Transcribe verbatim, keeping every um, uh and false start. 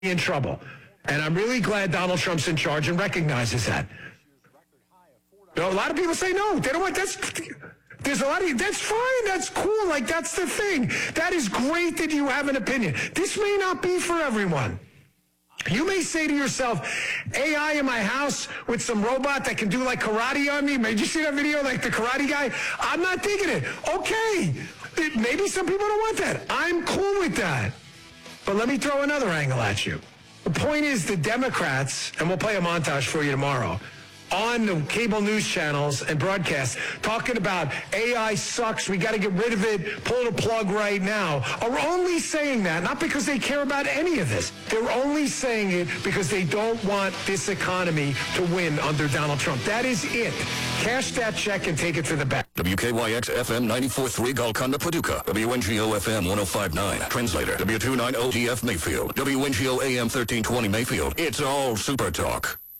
in trouble. And I'm really glad Donald Trump's in charge and recognizes that. You know, a lot of people say no. They don't want that's. There's a lot of that's fine. That's cool. Like that's the thing. That is great that you have an opinion. This may not be for everyone. You may say to yourself, A I in my house with some robot that can do like karate on me. Did you see that video, like the karate guy? I'm not digging it. Okay. It, maybe some people don't want that. I'm cool with that. But let me throw another angle at you. The point is the Democrats, and we'll play a montage for you tomorrow, on the cable news channels and broadcasts, talking about A I sucks, we got to get rid of it, pull the plug right now, are only saying that, not because they care about any of this. They're only saying it because they don't want this economy to win under Donald Trump. That is it. Cash that check and take it to the bank. W K Y X F M ninety-four point three Golconda, Paducah. W N G O F M one oh five point nine. Translator. W two ninety G F Mayfield. W N G O A M thirteen twenty Mayfield. It's all Super Talk.